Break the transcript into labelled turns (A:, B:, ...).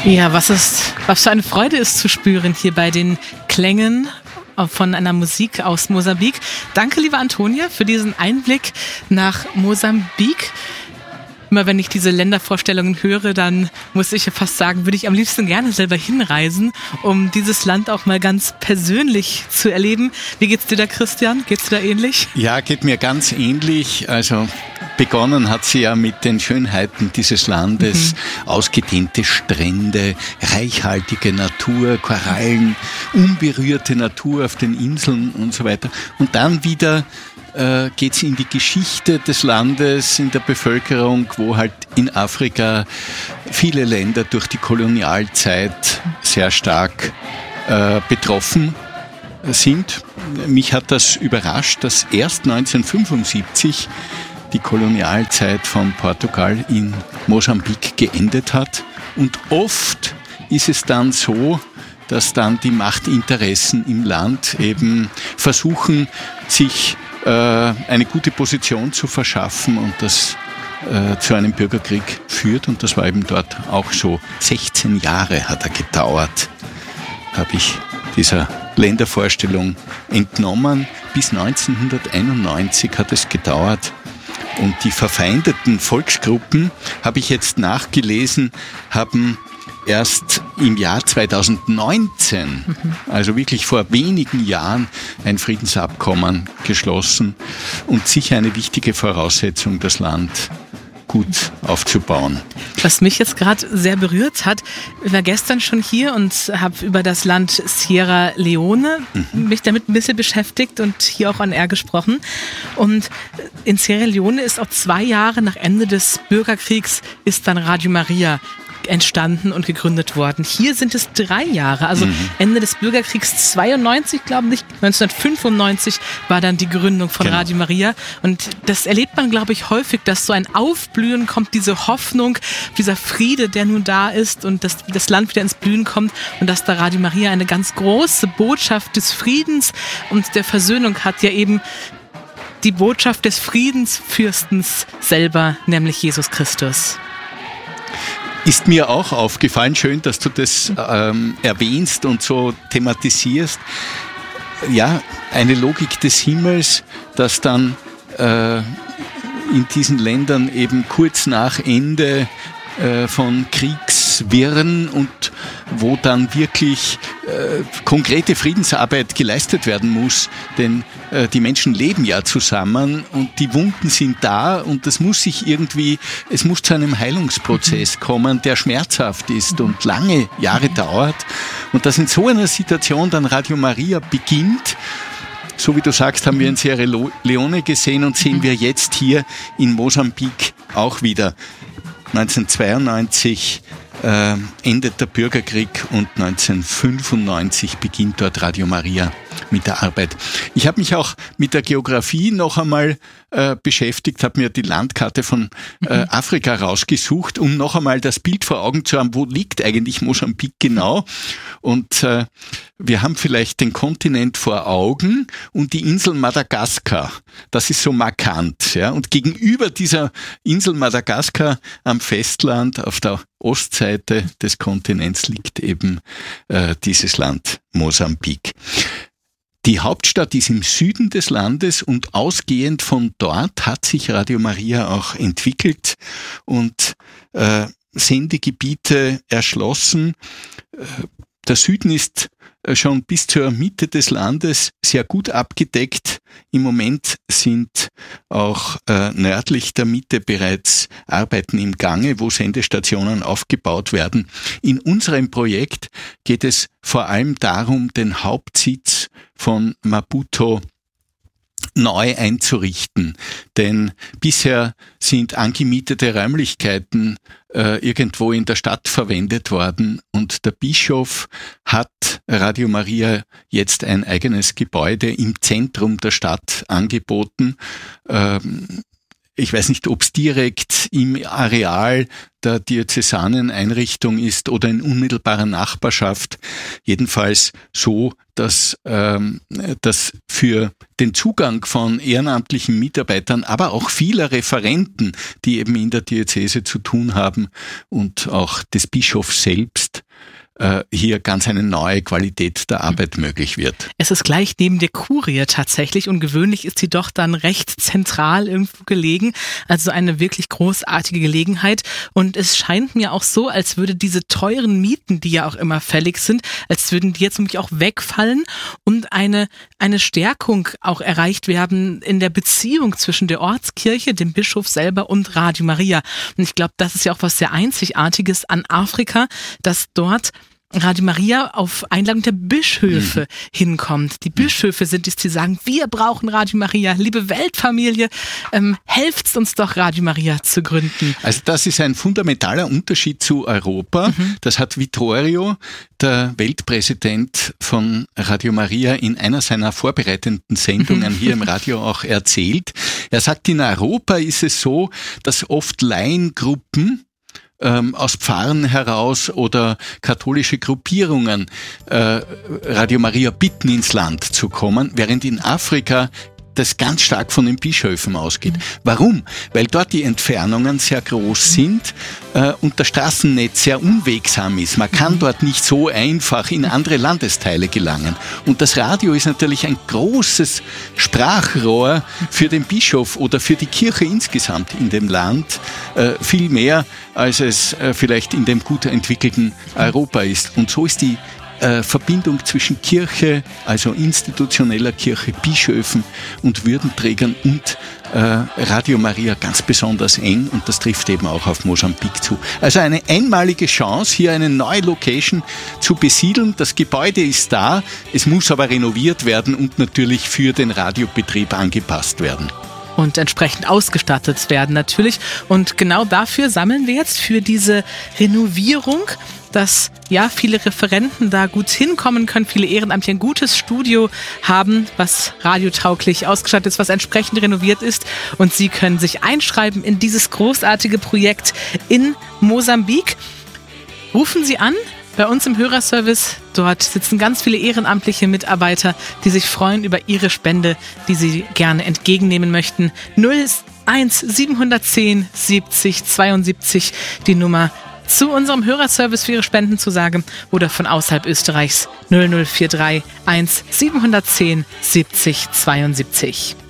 A: Ja, was für eine Freude ist zu spüren hier bei den Klängen von einer Musik aus Mosambik. Danke, liebe Antonia, für diesen Einblick nach Mosambik. Immer wenn ich diese Ländervorstellungen höre, dann muss ich ja fast sagen, würde ich am liebsten gerne selber hinreisen, um dieses Land auch mal ganz persönlich zu erleben. Wie geht's dir da, Christian? Geht's dir da ähnlich?
B: Ja, geht mir ganz ähnlich. Also begonnen hat sie ja mit den Schönheiten dieses Landes. Ausgedehnte Strände, reichhaltige Natur, Korallen, unberührte Natur auf den Inseln und so weiter. Und dann wieder geht's in die Geschichte des Landes, in der Bevölkerung, wo halt in Afrika viele Länder durch die Kolonialzeit sehr stark betroffen sind. Mich hat das überrascht, dass erst 1975 die Kolonialzeit von Portugal in Mosambik geendet hat. Und oft ist es dann so, dass dann die Machtinteressen im Land eben versuchen, sich eine gute Position zu verschaffen und das zu einem Bürgerkrieg führt. Und das war eben dort auch so. 16 Jahre hat er gedauert, habe ich dieser Ländervorstellung entnommen. Bis 1991 hat es gedauert. Und die verfeindeten Volksgruppen, habe ich jetzt nachgelesen, haben erst im Jahr 2019, also wirklich vor wenigen Jahren, ein Friedensabkommen geschlossen und sicher eine wichtige Voraussetzung, das Land gut aufzubauen.
A: Was mich jetzt gerade sehr berührt hat, ich war gestern schon hier und habe über das Land Sierra Leone mich damit ein bisschen beschäftigt und hier auch on air gesprochen. Und in Sierra Leone ist auch 2 Jahre nach Ende des Bürgerkriegs ist dann Radio Maria entstanden und gegründet worden. Hier sind es 3 Jahre, also Ende des Bürgerkriegs 92, glaube ich, 1995 war dann die Gründung von Radio Maria und das erlebt man, glaube ich, häufig, dass so ein Aufblühen kommt, diese Hoffnung, dieser Friede, der nun da ist und dass das Land wieder ins Blühen kommt und dass da Radio Maria eine ganz große Botschaft des Friedens und der Versöhnung hat, ja eben die Botschaft des Friedensfürstens selber, nämlich Jesus Christus.
B: Ist mir auch aufgefallen, schön, dass du das erwähnst und so thematisierst. Ja, eine Logik des Himmels, dass dann in diesen Ländern eben kurz nach Ende von Kriegswirren und wo dann wirklich konkrete Friedensarbeit geleistet werden muss, denn die Menschen leben ja zusammen und die Wunden sind da und es muss zu einem Heilungsprozess kommen, der schmerzhaft ist und lange Jahre dauert und dass in so einer Situation dann Radio Maria beginnt. So wie du sagst, haben wir in Sierra Leone gesehen und sehen wir jetzt hier in Mosambik auch wieder. 1992 endet der Bürgerkrieg und 1995 beginnt dort Radio Maria mit der Arbeit. Ich habe mich auch mit der Geografie noch einmal beschäftigt, habe mir die Landkarte von Afrika rausgesucht, um noch einmal das Bild vor Augen zu haben, wo liegt eigentlich Mosambik genau. Und wir haben vielleicht den Kontinent vor Augen und die Insel Madagaskar. Das ist so markant. Ja? Und gegenüber dieser Insel Madagaskar am Festland auf der Ostseite des Kontinents liegt eben dieses Land Mosambik. Die Hauptstadt ist im Süden des Landes und ausgehend von dort hat sich Radio Maria auch entwickelt und Sendegebiete erschlossen. Der Süden ist schon bis zur Mitte des Landes sehr gut abgedeckt. Im Moment sind auch nördlich der Mitte bereits Arbeiten im Gange, wo Sendestationen aufgebaut werden. In unserem Projekt geht es vor allem darum, den Hauptsitz von Maputo neu einzurichten. Denn bisher sind angemietete Räumlichkeiten irgendwo in der Stadt verwendet worden und der Bischof hat Radio Maria jetzt ein eigenes Gebäude im Zentrum der Stadt angeboten. Ich weiß nicht, ob es direkt im Areal der diözesanen Einrichtung ist oder in unmittelbarer Nachbarschaft. Jedenfalls so, dass das für den Zugang von ehrenamtlichen Mitarbeitern, aber auch vieler Referenten, die eben in der Diözese zu tun haben und auch des Bischofs selbst hier ganz eine neue Qualität der Arbeit möglich wird.
A: Es ist gleich neben der Kurie tatsächlich und gewöhnlich ist sie doch dann recht zentral irgendwo gelegen. Also eine wirklich großartige Gelegenheit. Und es scheint mir auch so, als würde diese teuren Mieten, die ja auch immer fällig sind, als würden die jetzt nämlich auch wegfallen und eine Stärkung auch erreicht werden in der Beziehung zwischen der Ortskirche, dem Bischof selber und Radio Maria. Und ich glaube, das ist ja auch was sehr Einzigartiges an Afrika, dass dort Radio Maria auf Einladung der Bischöfe hinkommt. Die Bischöfe sind es, die sagen, wir brauchen Radio Maria. Liebe Weltfamilie, helft uns doch, Radio Maria zu gründen.
B: Also das ist ein fundamentaler Unterschied zu Europa. Das hat Vittorio, der Weltpräsident von Radio Maria, in einer seiner vorbereitenden Sendungen hier im Radio auch erzählt. Er sagt, in Europa ist es so, dass oft Laiengruppen aus Pfarren heraus oder katholische Gruppierungen Radio Maria bitten, ins Land zu kommen, während in Afrika das ganz stark von den Bischöfen ausgeht. Warum? Weil dort die Entfernungen sehr groß sind und das Straßennetz sehr unwegsam ist. Man kann dort nicht so einfach in andere Landesteile gelangen. Und das Radio ist natürlich ein großes Sprachrohr für den Bischof oder für die Kirche insgesamt in dem Land, viel mehr, als es vielleicht in dem gut entwickelten Europa ist. Und so ist die Verbindung zwischen Kirche, also institutioneller Kirche, Bischöfen und Würdenträgern und Radio Maria ganz besonders eng, und das trifft eben auch auf Mosambik zu. Also eine einmalige Chance, hier eine neue Location zu besiedeln. Das Gebäude ist da, es muss aber renoviert werden und natürlich für den Radiobetrieb angepasst werden.
A: Und entsprechend ausgestattet werden natürlich. Und genau dafür sammeln wir jetzt für diese Renovierung, dass ja viele Referenten da gut hinkommen können, viele Ehrenamtliche ein gutes Studio haben, was radiotauglich ausgestattet ist, was entsprechend renoviert ist. Und Sie können sich einschreiben in dieses großartige Projekt in Mosambik. Rufen Sie an bei uns im Hörerservice. Dort sitzen ganz viele ehrenamtliche Mitarbeiter, die sich freuen über Ihre Spende, die Sie gerne entgegennehmen möchten. 01 710 70 72 die Nummer zu unserem Hörerservice für Ihre Spendenzusage oder von außerhalb Österreichs 0043 1 710 70 72.